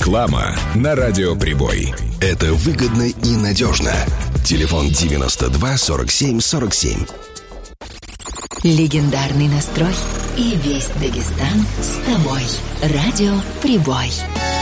Реклама на Радио Прибой. Это выгодно и надежно. Телефон 92 47 47. Легендарный настрой и весь Дагестан с тобой. Радио Прибой.